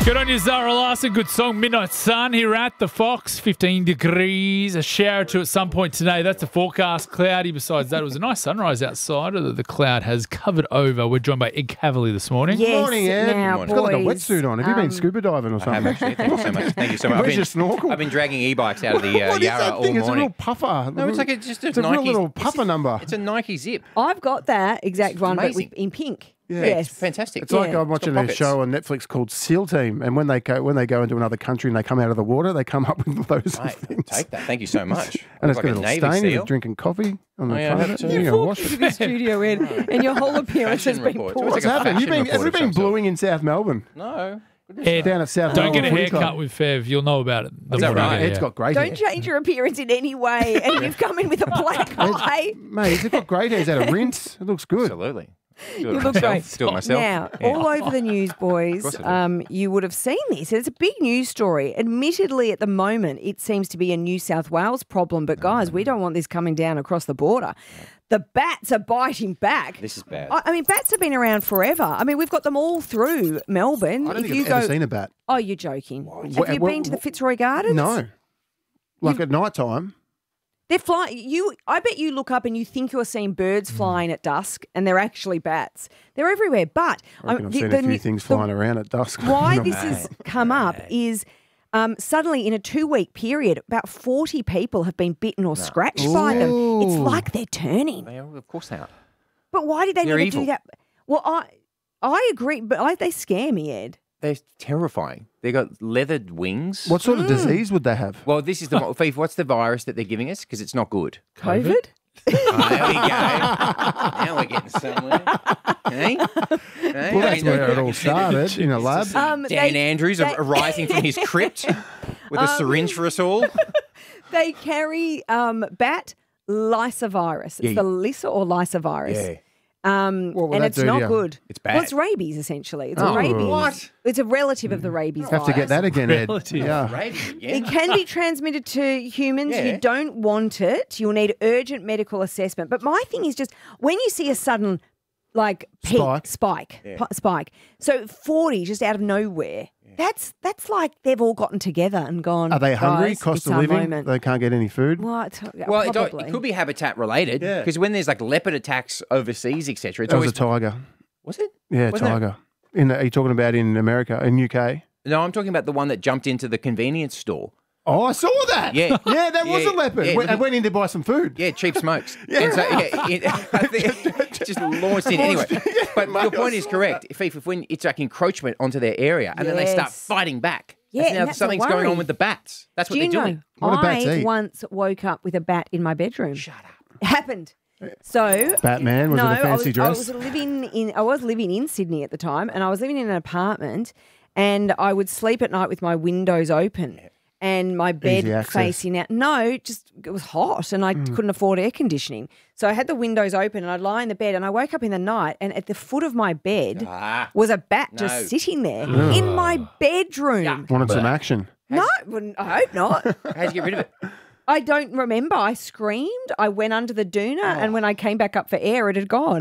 Good on you, Zara Larson. Good song, Midnight Sun here at the Fox. 15 degrees. A shower to at some point today. That's the forecast. Cloudy. Besides that, it was a nice sunrise outside. The cloud has covered over. We're joined by Ed Cavalier this morning. Yes, Morning, Ed. now, He's got like a boys, wetsuit on. Have you been scuba diving or I have something? actually. Thank you so much. Thank you so much. Where's your snorkel? I've been dragging e-bikes out of the What is Yarra that all thing? It's a real morning. puffer. No, it's like just a It's a real Nike little puffer number. It's a Nike Zip. I've got that exact It's one, but amazing. in pink. Yeah. Yes. It's fantastic. It's like Yeah. I'm watching got a pockets. show on Netflix called SEAL Team, and when they go into another country and they come out of the water, they come up with those Mate, things. take that. Thank you so much. And it's Looks got a little Navy stain. You're SEAL. drinking coffee on the Oh, yeah, I front have of it. too. You gotta wash To it. the studio, Ed, and your whole appearance has Fashion been report. poor. It's What's like a happened? fashion Have you report been of some bluing in South Melbourne? No. Ed, Down at South don't Melbourne get a Footy haircut Club. with Fev. You'll know about it. Is that right? Ed's got great Don't hair. change your appearance in any way, and you've come in with a black eye. Mate, he's got great hair. He's had a rinse. It looks good. Absolutely. Do You it look myself. great. Do it myself. Now, Yeah. all over the news, boys, course I you would have seen this. It's a big news story. Admittedly, at the moment, it seems to be a New South Wales problem, but guys, we don't want this coming down across the border. The bats are biting back. This is bad. I mean, bats have been around forever. I mean, we've got them all through Melbourne. I don't If think you I've go, ever seen a bat. oh, you're joking. Have What- you what- been to the Fitzroy Gardens? No. Like at night time. They're flying. I bet you look up and you think you're seeing birds flying at dusk, and they're actually bats. They're everywhere. But I reckon I've seen a few things flying around at dusk. Why Not this bad. has come up is suddenly in a 2-week period, about 40 people have been bitten or scratched by them. It's Ooh. like they're turning. They are, of course they are. But why did they They're never do evil. that? Well, I agree, but they scare me, Ed. They're terrifying. They got leathered wings. What sort of disease would they have? Well, this is the Fief, what's the virus that they're giving us? Because it's not good. COVID? Oh, there we go. Now we're getting somewhere. Hey? Hey? Well, that's where it all started, in a lab. Dan Andrews arising from his crypt with a syringe for us all. They carry bat lysovirus. It's Yeah. the Lyssa or lysovirus. Yeah. What would And that it's do to not you? good. It's Well, bad. it's rabies, essentially. It's Oh. a rabies. What? It's a relative of the rabies Have to get that again, Ed. Relative. Yeah. Rabies again. It can be transmitted to humans. Yeah. You don't want it. You'll need urgent medical assessment. But my thing is just when you see a sudden peak, spike. So 40 just out of nowhere. That's like they've all gotten together and gone. Are they hungry? "Guys, Cost it's of our living? moment." They can't get any food? Well, Well, probably. it could be habitat related. Yeah. Because when there's like leopard attacks overseas, etc., it's That was always a tiger. Was it? Yeah, Wasn't it? tiger. Are you talking about in America, in UK? No, I'm talking about the one that jumped into the convenience store. Oh, I saw that. Yeah. Yeah, that was Yeah, a leopard. yeah. I went in to buy some food. Yeah, cheap smokes. And so, I think it just launched in anyway. But mate, your point I is saw correct. If when it's like encroachment onto their area, and then they start Yes. fighting back. Yeah, That's and now that's a something's going worry. on with the bats. That's what Do you they're know? doing. What do bats I eat? once woke up with a bat in my bedroom. Shut up. It happened. So Batman, was no, it a fancy I dress? was living in Sydney at the time, and I was living in an apartment, and I would sleep at night with my windows open. And my bed Easy access. facing out. No, just it was hot and I couldn't afford air conditioning. So I had the windows open and I'd lie in the bed and I woke up in the night and at the foot of my bed was a bat No. just sitting there in my bedroom. Wanted some action. No, I hope not. How'd you get rid of it? I don't remember. I screamed. I went under the doona, and when I came back up for air, it had gone.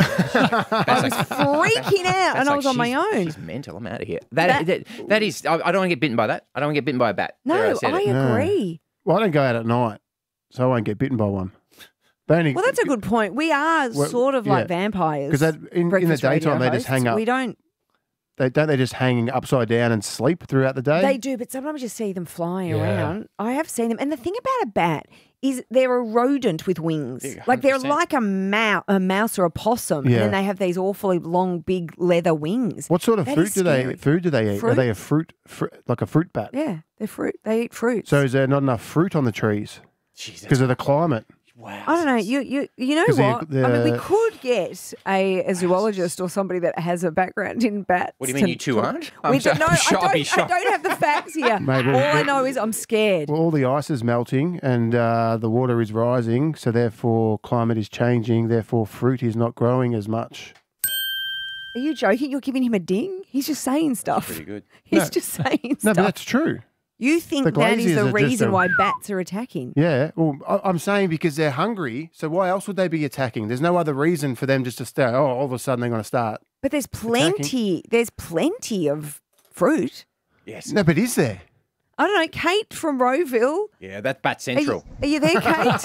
I was freaking out, and I was on my own. She's mental. I'm out of here. That is. I don't want to get bitten by that. I don't want to get bitten by a bat. There, No, said I it. agree. Well, I don't go out at night, so I won't get bitten by one. They only, Well, that's a good point. We are Well, sort of like yeah. vampires. 'Cause in the breakfast radio daytime, they just hang hosts. up. We don't. Don't they just hang upside down and sleep throughout the day? They do, but sometimes you see them flying around. I have seen them. And the thing about a bat is they're a rodent with wings. Yeah, like they're 100%. like a mouse or a possum. And Yeah. then they have these awfully long, big leather wings. What sort of That fruit is do they scary. eat? Fruit? Are they a fruit like a fruit bat? Yeah, they're fruit. They eat fruits. So is there not enough fruit on the trees Jesus. because of the climate? Wow. I don't know. You know 'Cause what? I mean, we the- could get a zoologist or somebody that has a background in bats. What do you mean to you two talk- aren't? We don't, no, I I'd be don't, I shocked. don't have the facts here. Mate, All well, I know is I'm scared. Well, all the ice is melting and the water is rising, so therefore climate is changing. Therefore, fruit is not growing as much. Are you joking? You're giving him a ding? He's just saying stuff. Pretty good. He's No. just saying No, stuff. but that's true. You think The that is glaziers the are just reason a- why bats are attacking? Yeah. Well, I'm saying because they're hungry. So why else would they be attacking? There's no other reason for them just to start. Oh, all of a sudden they're going to start. But there's plenty of fruit. Yes. No, but is there? I don't know. Kate from Rowville. Yeah, that's Bat Central. Are you there, Kate?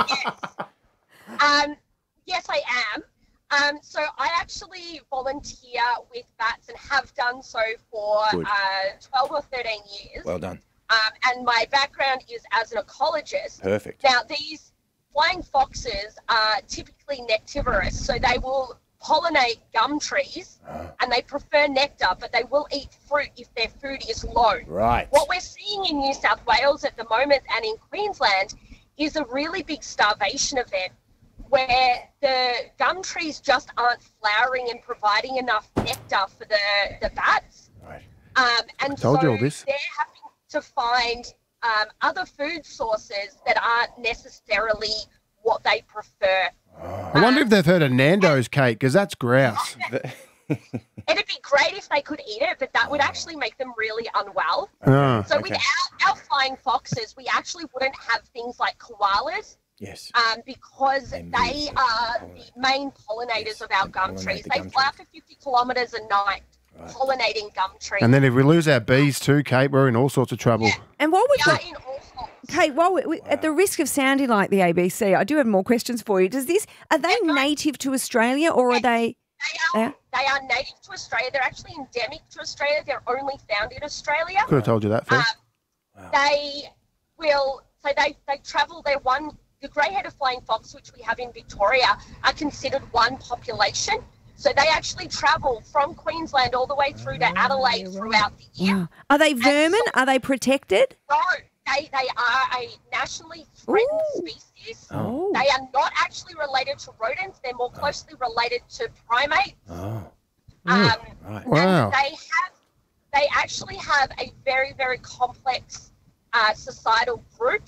Yes, I am. So I actually volunteer with bats and have done so for 12 or 13 years. Well done. And my background is as an ecologist. Perfect. Now, these flying foxes are typically nectivorous, so they will pollinate gum trees and they prefer nectar, but they will eat fruit if their food is low. Right. What we're seeing in New South Wales at the moment and in Queensland is a really big starvation event where the gum trees just aren't flowering and providing enough nectar for the bats. Right. And Told you so all this. they're having to find other food sources that aren't necessarily what they prefer. I wonder if they've heard of Nando's, Kate, because that's grouse. It'd be great if they could eat it, but that would actually make them really unwell. Oh. So without our flying foxes, we actually wouldn't have things like koalas. Yes. Because they are the main pollinators of our gum trees. They fly up to 50 kilometres a night pollinating gum trees. And then if we lose our bees too, Kate, we're in all sorts of trouble. And what would We you... are in all sorts. Kate, at the risk of sounding like the ABC, I do have more questions for you. Are they native to Australia or are they... They are native to Australia. They're actually endemic to Australia. They're only found in Australia. Could have told you that first. They will... So they travel... The grey-headed flying fox, which we have in Victoria, are considered one population. So they actually travel from Queensland all the way through to Adelaide throughout the year. Wow. Are they vermin? Are they protected? No, they are a nationally threatened species. Oh. They are not actually related to rodents. They're more closely related to primates. Wow. And they actually have a very, very complex societal group.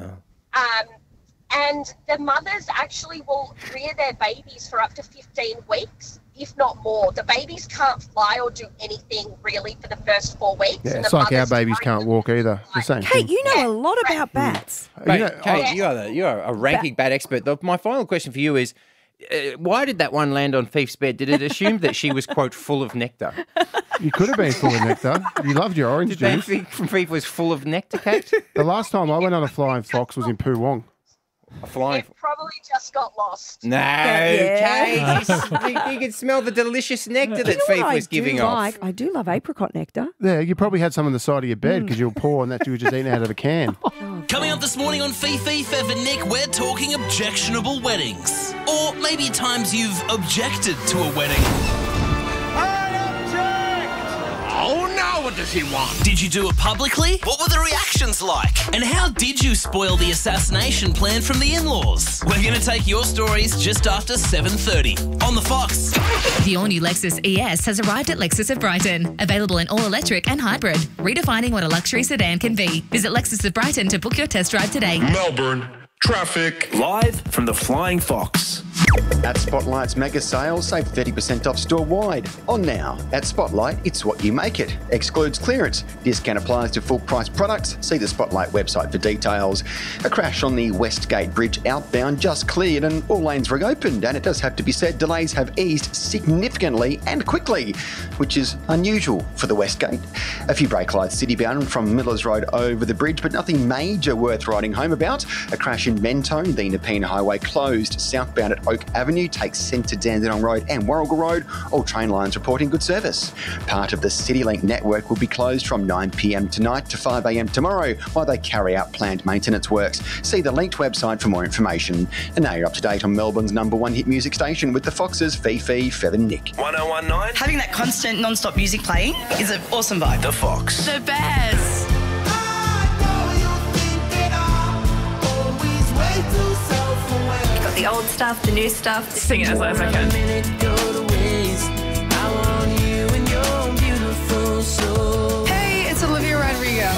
And the mothers actually will rear their babies for up to 15 weeks, if not more. The babies can't fly or do anything really for the first 4 weeks. Yeah, and it's the like our mothers babies carry can't them walk either. through The same Kate, thing. you know a lot about bats. Mate, You know, Kate, you are a ranking bat expert. My final question for you is, why did that one land on Thief's bed? Did it assume that she was, quote, full of nectar? You could have been full of nectar. You loved your orange Did they juice. think Thief was full of nectar, Kate? The last time I went on a flying fox was in Poo Wong. A flying... It probably just got lost. No, Yeah. Kate. You could smell the delicious nectar that You know what Thief I was do giving off. like? I do love apricot nectar. Yeah, you probably had some on the side of your bed because you were poor and that you were just eating out of a can. Coming up this morning on Fifi, Fev and Nick, we're talking objectionable weddings. Or maybe times you've objected to a wedding. Oh, now what does he want? Did you do it publicly? What were the reactions like? And how did you spoil the assassination plan from the in-laws? We're going to take your stories just after 7:30 on The Fox. The all-new Lexus ES has arrived at Lexus of Brighton. Available in all-electric and hybrid. Redefining what a luxury sedan can be. Visit Lexus of Brighton to book your test drive today. Melbourne. Traffic. Live from the Flying Fox. At Spotlight's mega sale, save 30% off store-wide. On now. At Spotlight, it's what you make it. Excludes clearance. Discount applies to full-price products. See the Spotlight website for details. A crash on the Westgate Bridge outbound just cleared and all lanes reopened. And it does have to be said, delays have eased significantly and quickly, which is unusual for the Westgate. A few brake lights citybound from Millers Road over the bridge, but nothing major worth writing home about. A crash in Mentone, the Nepean Highway closed. Southbound at Oak Avenue takes centre Dandenong Road and Warrigal Road. All train lines reporting good service. Part of the CityLink network will be closed from 9 p.m. tonight to 5 a.m. tomorrow while they carry out planned maintenance works. See the linked website for more information. And now you're up to date on Melbourne's #1 hit music station with the Foxes, Fifi, Fev and Nick. 1019. Having that constant non-stop music playing is an awesome vibe. The Fox. The best. Got the old stuff, the new stuff. Sing it as loud as I can. Hey, it's Olivia Rodrigo.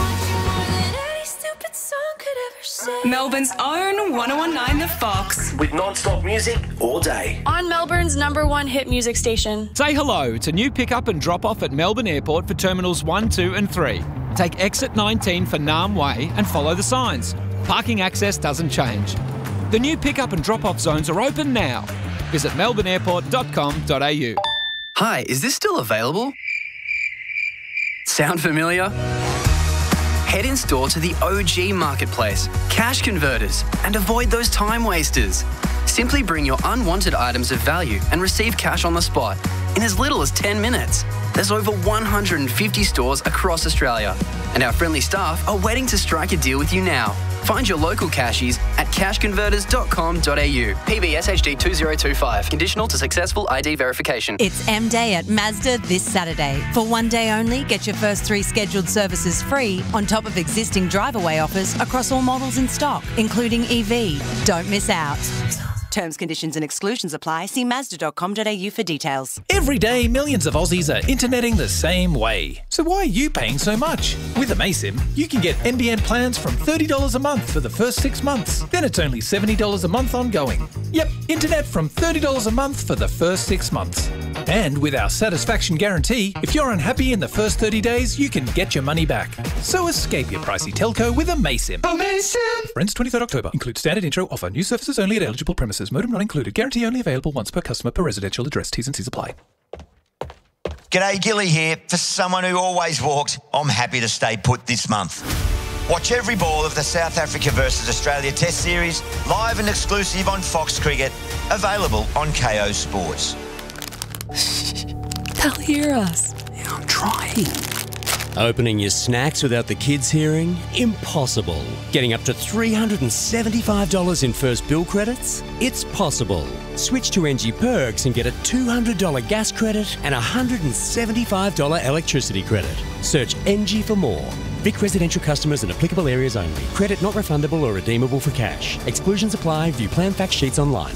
Melbourne's own 1019 The Fox. With non-stop music all day. On Melbourne's #1 hit music station. Say hello to new pick-up and drop-off at Melbourne Airport for Terminals 1, 2 and 3. Take exit 19 for Naarm Way and follow the signs. Parking access doesn't change. The new pick-up and drop-off zones are open now. Visit melbourneairport.com.au. Hi, is this still available? Sound familiar? Head in store to the OG Marketplace, Cash Converters, and avoid those time wasters. Simply bring your unwanted items of value and receive cash on the spot in as little as 10 minutes. There's over 150 stores across Australia, and our friendly staff are waiting to strike a deal with you now. Find your local cashies at cashconverters.com.au. PBS HD 2025. Conditional to successful ID verification. It's M Day at Mazda this Saturday. For one day only, get your first 3 scheduled services free on top of existing drive-away offers across all models in stock, including EV. Don't miss out. Terms, conditions and exclusions apply. See Mazda.com.au for details. Every day, millions of Aussies are interneting the same way. So why are you paying so much? With amaysim, you can get NBN plans from $30 a month for the first 6 months. Then it's only $70 a month ongoing. Yep, internet from $30 a month for the first 6 months. And with our satisfaction guarantee, if you're unhappy in the first 30 days, you can get your money back. So escape your pricey telco with amaysim. Amaysim! Ends 23rd October. Includes standard intro offer. New services only at eligible premises. Modem not included. Guarantee only available once per customer per residential address. T's and C's apply. G'day, Gilly here. For someone who always walked, I'm happy to stay put this month. Watch every ball of the South Africa versus Australia Test Series live and exclusive on Fox Cricket. Available on KO Sports. They'll hear us. Yeah, I'm trying. Opening your snacks without the kids hearing? Impossible. Getting up to $375 in first bill credits? It's possible. Switch to NG Perks and get a $200 gas credit and a $175 electricity credit. Search NG for more. Vic residential customers in applicable areas only. Credit not refundable or redeemable for cash. Exclusions apply. View plan fact sheets online.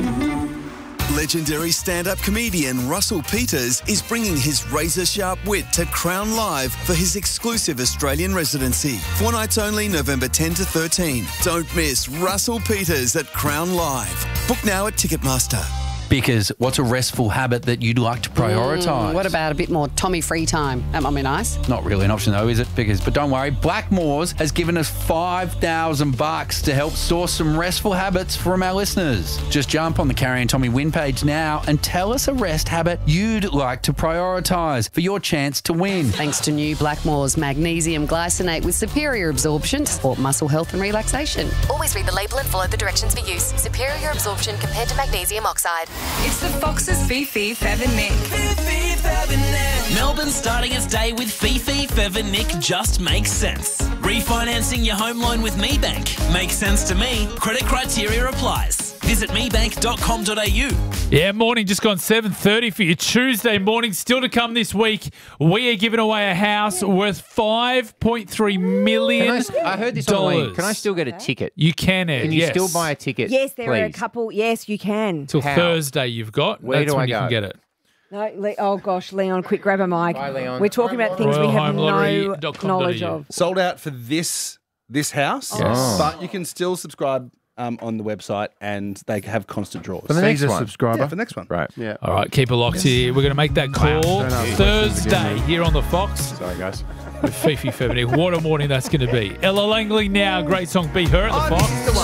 Legendary stand-up comedian Russell Peters is bringing his razor-sharp wit to Crown Live for his exclusive Australian residency. 4 nights only, November 10 to 13. Don't miss Russell Peters at Crown Live. Book now at Ticketmaster. Because what's a restful habit that you'd like to prioritise? What about a bit more Tommy free time? That might be nice. Not really an option though, is it? But don't worry, Blackmores has given us $5,000 to help source some restful habits from our listeners. Just jump on the Carrie and Tommy win page now and tell us a rest habit you'd like to prioritise for your chance to win. Thanks to new Blackmores magnesium glycinate with superior absorption to support muscle health and relaxation. Always read the label and follow the directions for use. Superior absorption compared to magnesium oxide. It's the Foxes Fifi, Fev and Nick. Fifi, Fev and Nick. Melbourne starting its day with Fifi, Fev and Nick just makes sense. Refinancing your home loan with MeBank makes sense to me. Credit criteria applies. Visit mebank.com.au. Yeah, morning just gone 7:30 for your Tuesday morning. Still to come this week, we are giving away a house worth $5.3 million. I heard this online. Can I still get a ticket? You can, Ed. Can you still buy a ticket? Yes, there are a please? couple. Yes, you can. Till Thursday you've got. Where That's do when I you go? can get it. No, oh gosh, Leon, quick grab a mic. Bye, Leon. We're talking about things we have no RoyalHomeLottery.com.au. knowledge of. Sold out for this house, Yes. but you can still subscribe on the website, and they have constant draws. For the next one. Subscriber. Yeah, for the next one. Right. Yeah. All right, keep it locked here. We're going to make that call Don't ask questions Thursday again, here on the Fox Sorry, guys. with Fifi Fev and Nick. What a morning that's going to be. Ella Langley now. Great song, Be Her at the Fox.